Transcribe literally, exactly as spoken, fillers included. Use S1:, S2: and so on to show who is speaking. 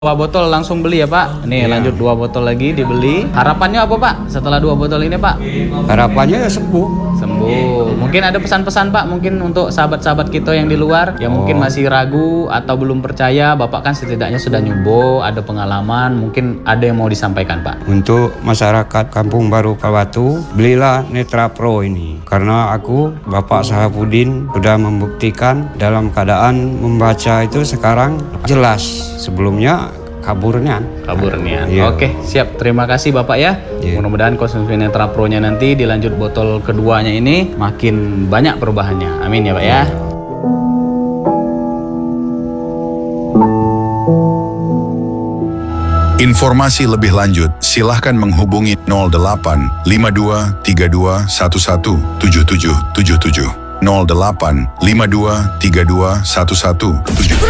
S1: Dua botol langsung beli ya Pak. Nih
S2: Iya.
S1: lanjut dua botol lagi dibeli. Harapannya apa Pak setelah dua botol ini Pak?
S2: Harapannya ya sembuh.
S1: Sembuh. Mungkin ada pesan-pesan Pak mungkin untuk sahabat-sahabat kita yang di luar yang
S2: Oh.
S1: mungkin masih ragu atau belum percaya. Bapak kan setidaknya sudah nyoba, ada pengalaman, mungkin ada yang mau disampaikan Pak.
S2: Untuk masyarakat Kampung Baru Pawatu, belilah Netra Pro ini. Karena aku, Bapak Sahabuddin, sudah membuktikan dalam keadaan membaca itu sekarang jelas. Sebelumnya kaburnya.
S1: Kaburnya.
S2: Iya.
S1: Oke, siap. Terima kasih Bapak ya.
S2: Iya.
S1: Mudah-mudahan konsumsi Netra Pro-nya nanti dilanjut botol keduanya ini makin banyak perubahannya. Amin ya Pak ya.
S3: Informasi lebih lanjut, silahkan menghubungi nol delapan lima dua tiga dua satu satu tujuh tujuh tujuh tujuh nol delapan lima dua tiga dua satu satu tujuh tujuh.